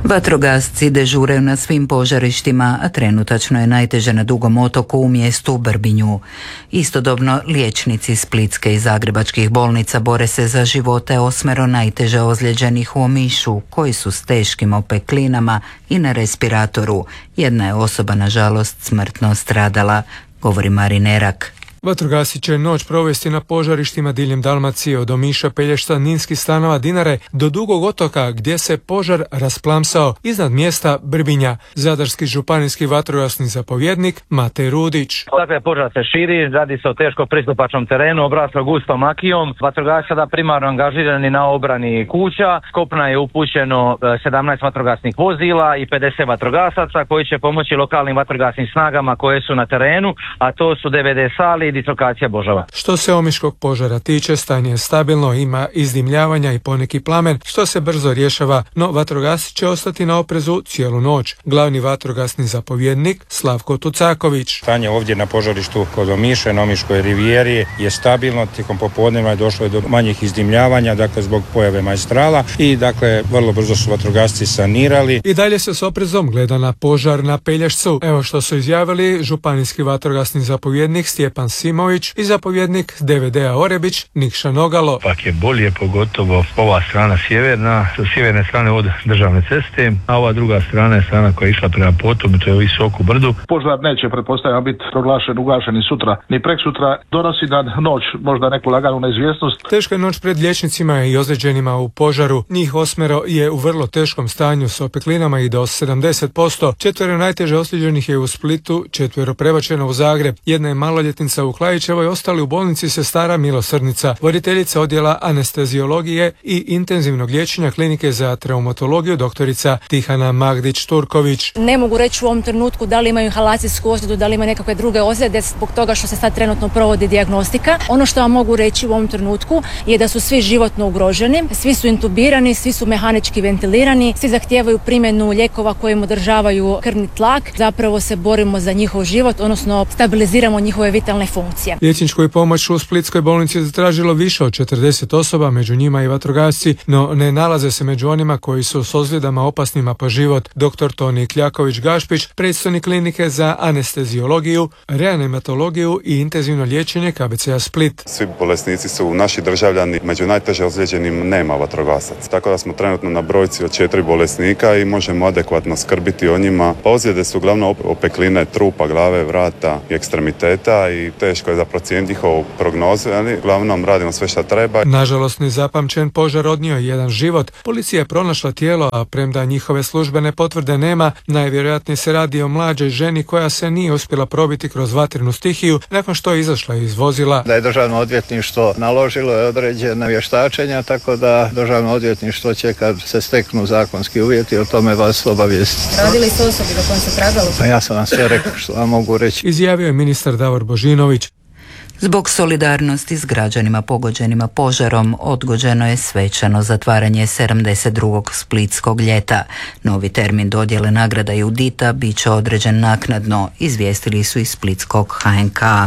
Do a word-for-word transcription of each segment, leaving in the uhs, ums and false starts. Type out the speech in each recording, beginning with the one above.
Vatrogasci dežuraju na svim požarištima, a trenutačno je najteže na Dugom otoku u mjestu Brbinju. Istodobno, liječnici splitske i zagrebačkih bolnica bore se za živote osmero najteže ozlijeđenih u Omišu, koji su s teškim opeklinama i na respiratoru. Jedna je osoba, nažalost, smrtno stradala, govori Marin Erak. Vatrogasci će noć provesti na požarištima diljem Dalmacije, od Omiša, Pelješca, Ninskih Stanova, Dinare do Dugog otoka, gdje se požar rasplamsao iznad mjesta Brbinja. Zadarski županijski vatrogasni zapovjednik Matej Rudić. Dakle, požar se širi, radi se o teško pristupačnom terenu, obraslo gustom makijom. Vatrogasci sada primarno angažirani na obrani kuća. S kopna je upućeno sedamnaest vatrogasnih vozila i pedeset vatrogasaca koji će pomoći lokalnim vatrogasnim snagama koje su na terenu, a to su D V D sali, dislokacija Božava. Što se omiškog požara tiče, stanje je stabilno, ima izdimljavanja i poneki plamen, što se brzo rješava, no vatrogasci će ostati na oprezu cijelu noć. Glavni vatrogasni zapovjednik Slavko Tucaković. Stanje ovdje na požarištu kod Omiše, na Omiškoj rivijeri je stabilno, tijekom popodneva je došlo do manjih izdimljavanja, dakle zbog pojave majstrala, i dakle vrlo brzo su vatrogasci sanirali. I dalje se s oprezom gleda na požar na Pelješcu. Evo što su izjavili županijski vatrogasni zapovjednik Stjepan Simović i zapovjednik D V D-a Orebić Nikša Nogalo. Pak je bolje, pogotovo ova strana sjeverna, sa sjeverne strane od državne ceste, a ova druga strana je strana koja je išla prema potom, to je Visoku brdu. Požar neće, pretpostavljam, biti proglašen, ugašen ni sutra, ni preksutra. Donosi na noć možda neku laganu neizvjesnost. Teška je noć pred liječnicima i ozlijeđenima u požaru. Njih osmero je u vrlo teškom stanju s opeklinama i do sedamdeset posto. Četvero najteže ozlijeđenih je u Splitu, četvero prebačeno u Zagreb. Jedna je maloljetnica u Klajićevoj, ostali u bolnici sestara Milosrdnica, voditeljica odjela anesteziologije i intenzivnog liječenja klinike za traumatologiju doktorica Tihana Magdić-Turković. Ne mogu reći u ovom trenutku da li imaju inhalacijsku ozljedu, da li imaju nekakve druge ozljede zbog toga što se sad trenutno provodi dijagnostika. Ono što vam mogu reći u ovom trenutku je da su svi životno ugroženi, svi su intubirani, svi su mehanički ventilirani, svi zahtijevaju primjenu lijekova koji im održavaju krvni tlak. Zapravo se borimo za njihov život, odnosno stabiliziramo njihove vitalne funkcije. Liječničku je pomoć u Splitskoj bolnici zatražilo više od četrdeset osoba, među njima i vatrogasci, no ne nalaze se među onima koji su s ozljedama opasnima po život. Doktor Toni Kljaković-Gašpić, predstojnik klinike za anesteziologiju, reanimatologiju i intenzivno liječenje K B C-a Split. Svi bolesnici su naši državljani, među najteže ozlijeđenim nema vatrogasac. Tako da smo trenutno na brojci od četiri bolesnika i možemo adekvatno skrbiti o njima. Ozljede su uglavnom opekline trupa, glave, vrata i ekstremiteta i teško je za procijeniti njihovu prognozu, ali uglavnom radimo sve što treba. Nažalost, nezapamćen požar odnio je jedan život. Policija je pronašla tijelo, a premda njihove službene potvrde nema, najvjerojatnije se radi o mlađoj ženi koja se nije uspjela probiti kroz vatrenu stihiju nakon što je izašla iz vozila. Da je Državno odvjetništvo naložilo je određena vještačenja, tako da Državno odvjetništvo će, kad se steknu zakonski uvjeti, o tome vas obavijestiti. Radili su osobi do kom se tragalo? Pa ja sam vam sve rekao što vam mogu reći. Izjavio je ministar Davor Božinović. Zbog solidarnosti s građanima pogođenima požarom odgođeno je svečano zatvaranje sedamdeset drugog splitskog ljeta. Novi termin dodjele nagrada Judita bit će određen naknadno, izvijestili su iz splitskog H N K.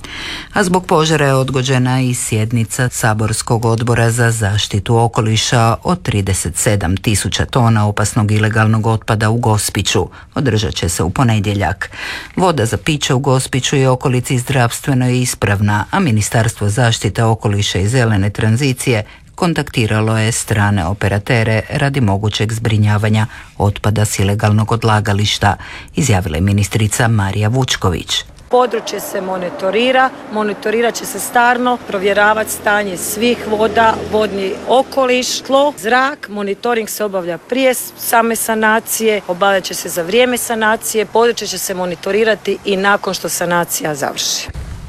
A zbog požara je odgođena i sjednica Saborskog odbora za zaštitu okoliša od trideset sedam tisuća tona opasnog ilegalnog otpada u Gospiću. Održat će se u ponedjeljak. Voda za piće u Gospiću i okolici zdravstveno je ispravna, a Ministarstvo zaštite okoliša i zelene tranzicije kontaktiralo je strane operatere radi mogućeg zbrinjavanja otpada s ilegalnog odlagališta, izjavila je ministrica Marija Vučković. Područje se monitorira, monitorirat će se stalno, provjeravati stanje svih voda, vodni okoliš, tlo, zrak. Monitoring se obavlja prije same sanacije, obavljat će se za vrijeme sanacije, područje će se monitorirati i nakon što sanacija završi.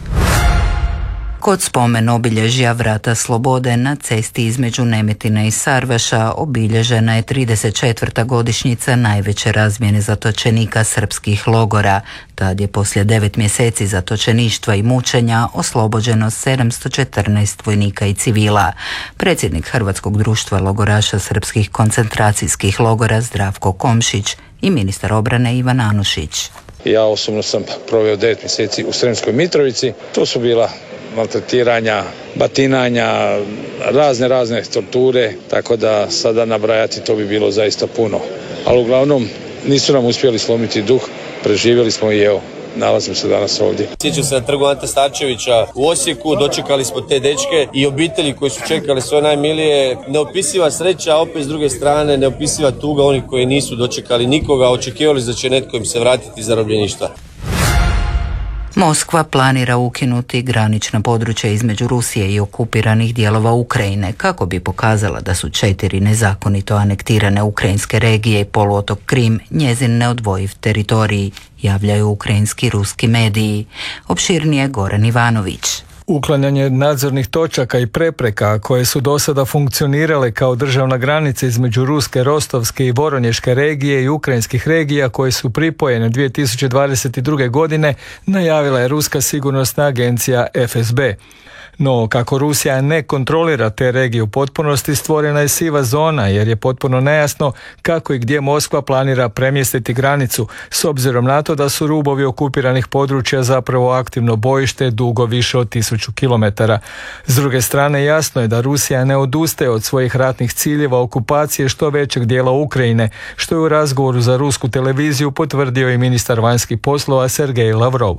Kod spomen obilježja Vrata slobode na cesti između Nemetina i Sarvaša obilježena je trideset četvrta godišnjica najveće razmjene zatočenika srpskih logora. Tad je poslije devet mjeseci zatočeništva i mučenja oslobođeno sedamsto četrnaest vojnika i civila. Predsjednik Hrvatskog društva logoraša srpskih koncentracijskih logora Zdravko Komšić i ministar obrane Ivan Anušić. Ja osobno sam proveo devet mjeseci u Sremskoj Mitrovici. To su bila maltretiranja, batinanja, razne razne torture, tako da sada nabrajati to bi bilo zaista puno. Ali uglavnom nisu nam uspjeli slomiti duh, preživjeli smo i evo, nalazimo se danas ovdje. Sjećam se na trgu Ante Starčevića u Osijeku, dočekali smo te dečke i obitelji koji su čekali svoje najmilije. Neopisiva sreća, a opet s druge strane neopisiva tuga onih koji nisu dočekali nikoga, očekivali da će netko im se vratiti iz zarobljeništva. Moskva planira ukinuti granična područja između Rusije i okupiranih dijelova Ukrajine kako bi pokazala da su četiri nezakonito anektirane ukrajinske regije i poluotok Krim njezin neodvojiv teritorij, javljaju ukrajinski ruski mediji. Opširnije Goran Ivanović. Uklanjanje nadzornih točaka i prepreka koje su do sada funkcionirale kao državna granica između ruske, rostovske i voronješke regije i ukrajinskih regija koje su pripojene dvije tisuće dvadeset druge. godine najavila je ruska sigurnosna agencija F S B. No, kako Rusija ne kontrolira te regije u potpunosti, stvorena je siva zona jer je potpuno nejasno kako i gdje Moskva planira premjestiti granicu, s obzirom na to da su rubovi okupiranih područja zapravo aktivno bojište dugo više od tisuću kilometara. S druge strane, jasno je da Rusija ne odustaje od svojih ratnih ciljeva okupacije što većeg dijela Ukrajine, što je u razgovoru za rusku televiziju potvrdio i ministar vanjskih poslova Sergej Lavrov.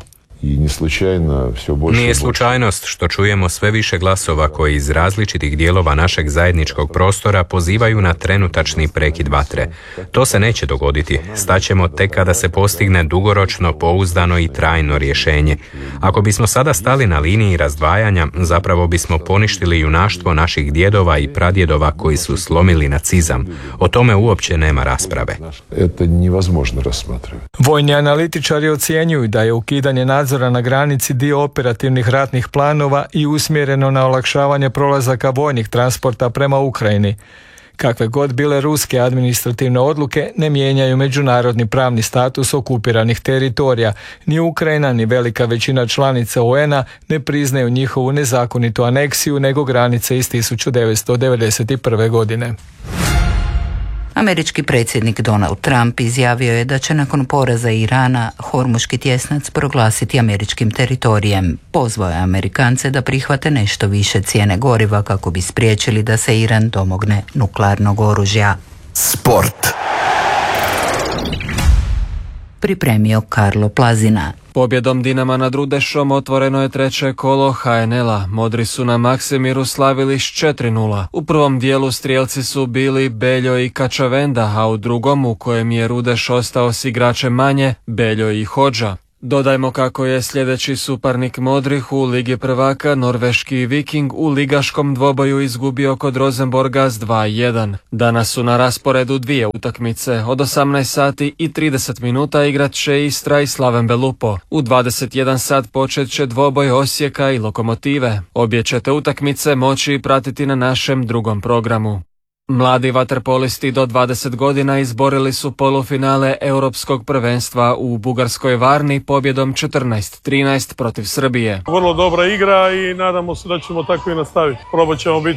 Nije slučajnost što čujemo sve više glasova koji iz različitih dijelova našeg zajedničkog prostora pozivaju na trenutačni prekid vatre. To se neće dogoditi. Staćemo tek kada se postigne dugoročno, pouzdano i trajno rješenje. Ako bismo sada stali na liniji razdvajanja, zapravo bismo poništili junaštvo naših djedova i pradjedova koji su slomili nacizam. O tome uopće nema rasprave. Vojni analitičari ocjenjuju da je ukidanje nadzora na granici dio operativnih ratnih planova i usmjereno na olakšavanje prolazaka vojnih transporta prema Ukrajini. Kakve god bile ruske administrativne odluke ne mijenjaju međunarodni pravni status okupiranih teritorija. Ni Ukrajina ni velika većina članica U N-a ne priznaju njihovu nezakonitu aneksiju nego granice iz tisuću devetsto devedeset prve. godine. Američki predsjednik Donald Trump izjavio je da će nakon poraza Irana Hormuški tjesnac proglasiti američkim teritorijem. Pozvao je Amerikance da prihvate nešto više cijene goriva kako bi spriječili da se Iran domogne nuklearnog oružja. Sport. Pripremio Karlo Plazina. Pobjedom Dinama nad Rudešom otvoreno je treće kolo H N L-a. Modri su na Maksimiru slavili s četiri nula. U prvom dijelu strijelci su bili Beljo i Kačavenda, a u drugom, u kojem je Rudeš ostao s igračem manje, Beljo i Hodža. Dodajmo kako je sljedeći suparnik Modrih u Ligi prvaka norveški Viking u ligaškom dvoboju izgubio kod Rosenborga s dva jedan. Danas su na rasporedu dvije utakmice. Od osamnaest sati i trideset minuta igrat će Istra i Slaven Belupo. U dvadeset jedan sat počet će dvoboj Osijeka i Lokomotive. Obje ćete utakmice moći pratiti na našem drugom programu. Mladi vaterpolisti do dvadeset godina izborili su polufinale Europskog prvenstva u Bugarskoj Varni pobjedom četrnaest trinaest protiv Srbije. Vrlo dobra igra i nadamo se da ćemo tako i nastaviti. Probat ćemo biti